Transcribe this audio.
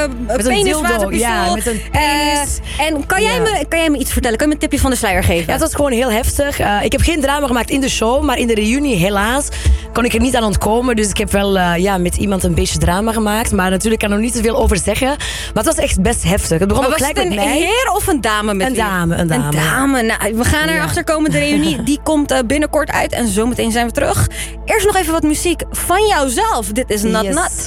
penis waterpistool. Ja, met een penis. En kan jij me iets vertellen? Kan je me een tipje van de sluier geven? Ja, het was gewoon heel heftig. Ik heb geen drama gemaakt in de show, maar in de reunie helaas kon ik er niet aan ontkomen. Dus ik heb wel met iemand een beetje drama gemaakt. Maar natuurlijk kan ik er nog niet zoveel over zeggen. Maar het was echt best heftig. Het begon was gelijk het met een mij. heer of een dame met Een wie? dame. Een dame. Nou, we gaan erachter komen. De reunie die komt binnenkort uit. En zometeen zijn we terug. Eerst nog even wat muziek van jouzelf. Dit is Nat Nat.